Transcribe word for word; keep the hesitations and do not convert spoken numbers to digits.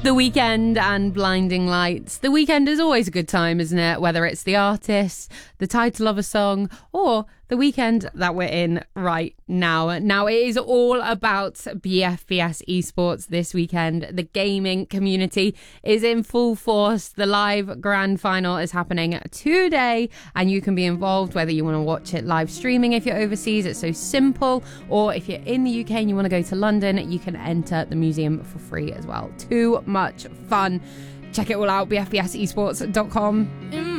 The Weeknd and Blinding Lights. The Weeknd is always a good time, isn't it? Whether it's the artist, the title of a song, or the weekend that we're in right now. Now, it is all about B F B S esports this weekend. The gaming community is in full force. The live grand final is happening today, and you can be involved whether you want to watch it live streaming if you're overseas. It's so simple. Or if you're in the U K and you want to go to London, you can enter the museum for free as well. Too much fun. Check it all out, b f b s esports dot com.